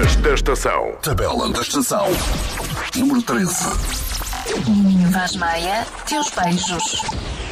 Tabelas da Estação. Tabela da Estação. Número 13. Vaz Maia, teus beijos.